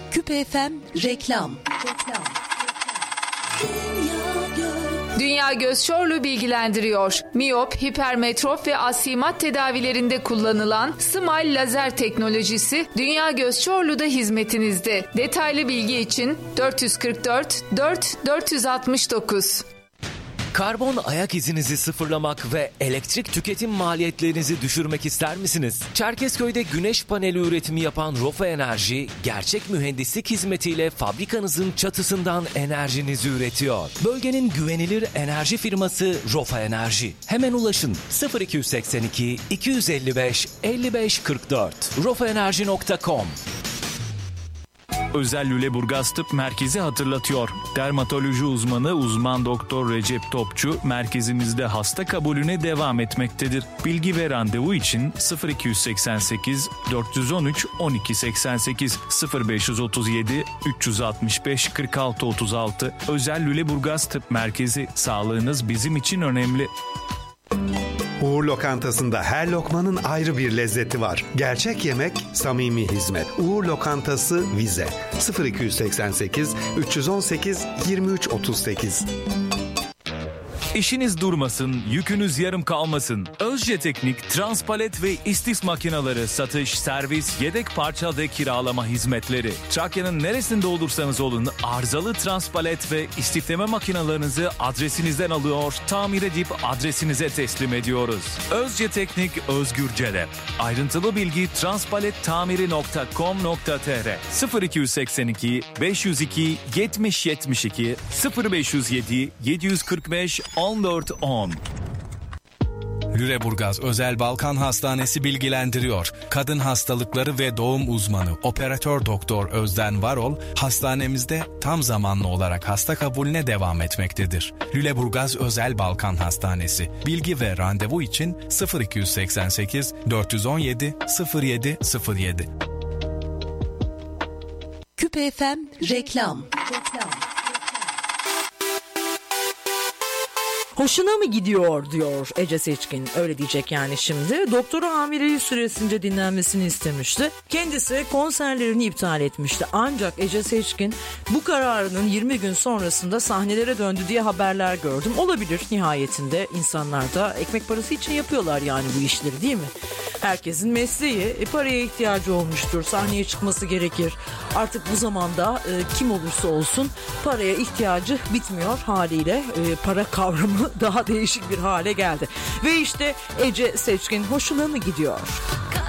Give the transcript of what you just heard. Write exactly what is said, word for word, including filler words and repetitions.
Küpe F M reklam. Reklam. Dünya Göz Çorlu bilgilendiriyor. Miyop, hipermetrop ve astigmat tedavilerinde kullanılan Smile lazer teknolojisi Dünya Göz Çorlu'da hizmetinizde. Detaylı bilgi için dört yüz kırk dört dört dört yüz altmış dokuz. Karbon ayak izinizi sıfırlamak ve elektrik tüketim maliyetlerinizi düşürmek ister misiniz? Çerkezköy'de güneş paneli üretimi yapan Rofa Enerji, gerçek mühendislik hizmetiyle fabrikanızın çatısından enerjinizi üretiyor. Bölgenin güvenilir enerji firması Rofa Enerji. Hemen ulaşın sıfır iki seksen iki iki yüz elli beş elli beş kırk dört rofa enerji nokta com. Özel Lüleburgaz Tıp Merkezi hatırlatıyor. Dermatoloji uzmanı uzman doktor Recep Topçu merkezimizde hasta kabulüne devam etmektedir. Bilgi ve randevu için sıfır iki seksen sekiz dört yüz on üç on iki seksen sekiz sıfır beş otuz yedi üç yüz altmış beş kırk altı otuz altı. Özel Lüleburgaz Tıp Merkezi, sağlığınız bizim için önemli. Uğur Lokantası'nda her lokmanın ayrı bir lezzeti var. Gerçek yemek, samimi hizmet. Uğur Lokantası Vize sıfır iki seksen sekiz üç yüz on sekiz yirmi üç otuz sekiz. İşiniz durmasın, yükünüz yarım kalmasın. Özce Teknik, transpalet ve istis makineleri satış, servis, yedek parça ve kiralama hizmetleri. Trakya'nın neresinde olursanız olun, arızalı transpalet ve istifleme makinalarınızı adresinizden alıyor, tamir edip adresinize teslim ediyoruz. Özce Teknik, Özgür Celep. Ayrıntılı bilgi transpalettamiri nokta com nokta tr sıfır iki seksen iki beş yüz iki yetmiş yetmiş iki sıfır beş yüz yedi yedi yüz kırk beş on dört on. Lüleburgaz Özel Balkan Hastanesi bilgilendiriyor. Kadın hastalıkları ve doğum uzmanı Operatör Doktor Özden Varol hastanemizde tam zamanlı olarak hasta kabulüne devam etmektedir. Lüleburgaz Özel Balkan Hastanesi. Bilgi ve randevu için sıfır iki seksen sekiz dört yüz on yedi sıfır yedi sıfır yedi. Küpe F M reklam. Reklam. Hoşuna mı gidiyor diyor Ece Seçkin. Öyle diyecek yani şimdi. Doktora hamilelik süresince dinlenmesini istemişti. Kendisi konserlerini iptal etmişti. Ancak Ece Seçkin bu kararının yirmi gün sonrasında sahnelere döndü diye haberler gördüm. Olabilir, nihayetinde insanlar da ekmek parası için yapıyorlar yani bu işleri, değil mi? Herkesin mesleği, e, paraya ihtiyacı olmuştur. Sahneye çıkması gerekir. Artık bu zamanda e, kim olursa olsun paraya ihtiyacı bitmiyor haliyle. E, para kavramı daha değişik bir hale geldi. Ve işte Ece Seçkin hoşuna mı gidiyor?